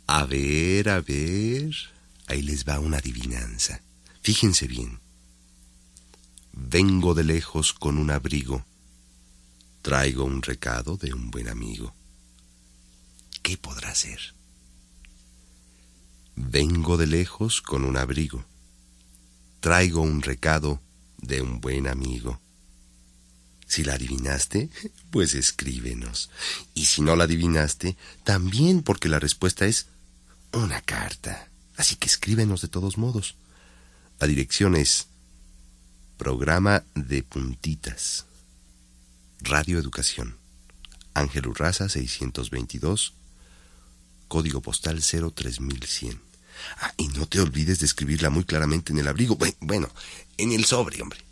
A ver, a ver. Ahí les va una adivinanza. Fíjense bien. Vengo de lejos con un abrigo. Traigo un recado de un buen amigo. ¿Qué podrá ser? Vengo de lejos con un abrigo. Traigo un recado de un buen amigo. Si la adivinaste, pues escríbenos. Y si no la adivinaste, también, porque la respuesta es una carta. Así que escríbenos de todos modos. La dirección es Programa de Puntitas, Radio Educación, Ángel Urraza 622, código postal 03100. Y no te olvides de escribirla muy claramente en el abrigo. Bueno, en el sobre, hombre.